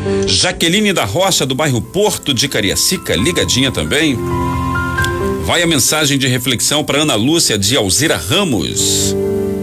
Jaqueline da Rocha, do bairro Porto de Cariacica, ligadinha também. Vai a mensagem de reflexão para Ana Lúcia de Alzira Ramos.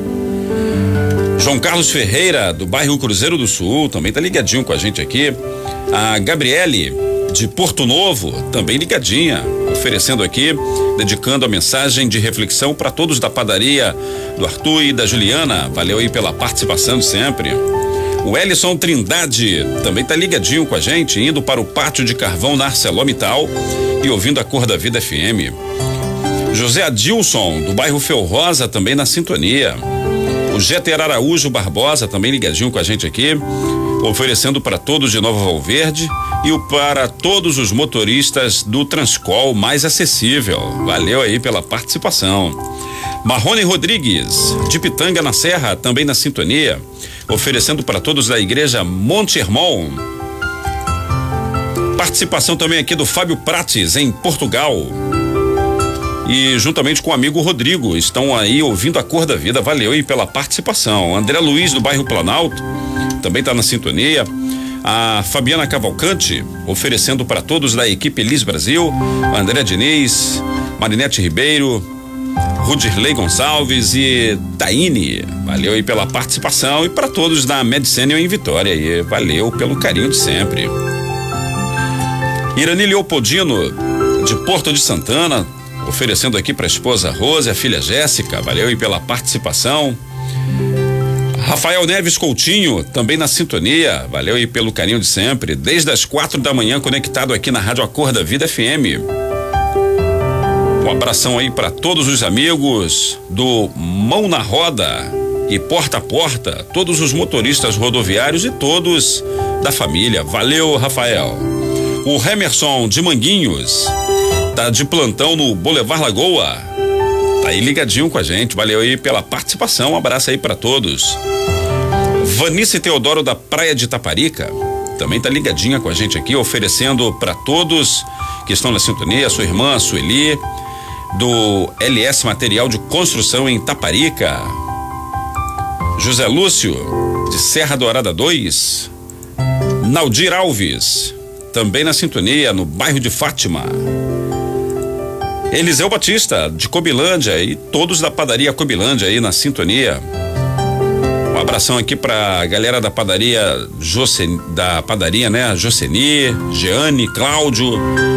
João Carlos Ferreira, do bairro Cruzeiro do Sul, também tá ligadinho com a gente aqui. A Gabriele, de Porto Novo, também ligadinha, oferecendo aqui, dedicando a mensagem de reflexão para todos da padaria do Arthur e da Juliana. Valeu aí pela participação de sempre. O Ellison Trindade também tá ligadinho com a gente, indo para o pátio de carvão na ArcelorMittal e ouvindo a Cor da Vida FM. José Adilson, do bairro Felrosa, também na sintonia. O Jeter Araújo Barbosa, também ligadinho com a gente aqui, oferecendo para todos de Nova Valverde e para todos os motoristas do Transcol mais acessível. Valeu aí pela participação. Marrone Rodrigues, de Pitanga na Serra, também na sintonia, oferecendo para todos da igreja Monte Hermon. Participação também aqui do Fábio Prates, em Portugal. E juntamente com o amigo Rodrigo, estão aí ouvindo a Cor da Vida. Valeu aí pela participação. André Luiz, do bairro Planalto, também está na sintonia. A Fabiana Cavalcante, oferecendo para todos da equipe Elis Brasil. André Diniz, Marinete Ribeiro, Rudirley Gonçalves e Taine. Valeu aí pela participação. E para todos da Medicênio em Vitória aí, valeu pelo carinho de sempre. Irani Leopoldino, de Porto de Santana, oferecendo aqui para a esposa Rose e a filha Jéssica. Valeu aí pela participação. Rafael Neves Coutinho, também na sintonia. Valeu aí pelo carinho de sempre. Desde as 4 da manhã, conectado aqui na Rádio A Cor da Vida FM. Um abração aí para todos os amigos do Mão na Roda e Porta a Porta, todos os motoristas rodoviários e todos da família. Valeu, Rafael. O Hemerson de Manguinhos tá de plantão no Boulevard Lagoa. Tá aí ligadinho com a gente. Valeu aí pela participação. Um abraço aí para todos. Vanice Teodoro, da Praia de Taparica, também tá ligadinha com a gente aqui, oferecendo para todos que estão na sintonia, sua irmã, a Sueli, do LS Material de Construção em Taparica. José Lúcio, de Serra Dourada 2. Naldir Alves, também na sintonia, no bairro de Fátima. Eliseu Batista, de Cobilândia, e todos da padaria Cobilândia aí na sintonia. Um abração aqui pra galera da padaria Joceni, Jeane, Cláudio.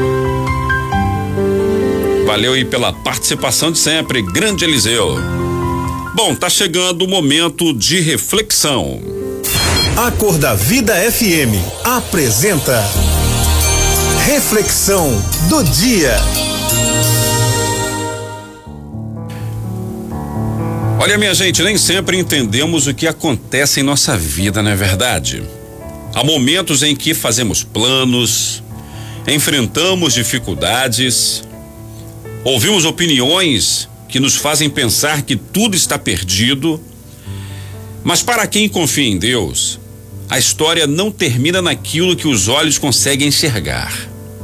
Valeu aí pela participação de sempre, grande Eliseu. Bom, tá chegando o momento de reflexão. A Cor da Vida FM apresenta Reflexão do Dia. Olha, minha gente, nem sempre entendemos o que acontece em nossa vida, não é verdade? Há momentos em que fazemos planos, enfrentamos dificuldades, ouvimos opiniões que nos fazem pensar que tudo está perdido, mas para quem confia em Deus, a história não termina naquilo que os olhos conseguem enxergar.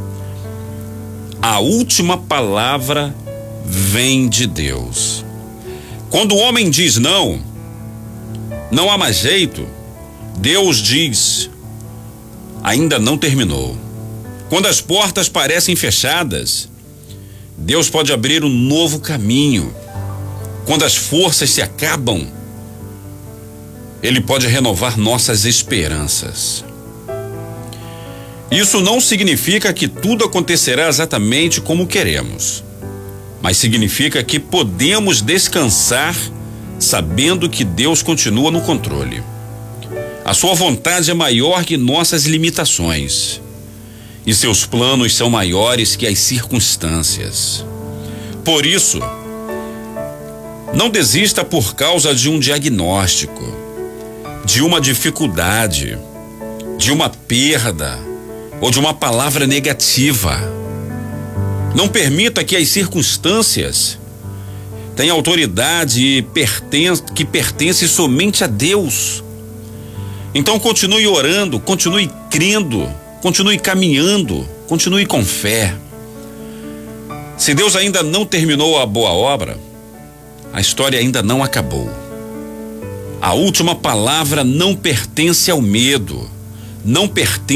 A última palavra vem de Deus. Quando o homem diz não há mais jeito, Deus diz, ainda não terminou. Quando as portas parecem fechadas, Deus pode abrir um novo caminho. Quando as forças se acabam, Ele pode renovar nossas esperanças. Isso não significa que tudo acontecerá exatamente como queremos, mas significa que podemos descansar sabendo que Deus continua no controle. A sua vontade é maior que nossas limitações e seus planos são maiores que as circunstâncias. Por isso, não desista por causa de um diagnóstico, de uma dificuldade, de uma perda ou de uma palavra negativa. Não permita que as circunstâncias tenham autoridade e que pertence somente a Deus. Então continue orando, continue crendo, continue caminhando, continue com fé. Se Deus ainda não terminou a boa obra, a história ainda não acabou. A última palavra não pertence ao medo, não pertence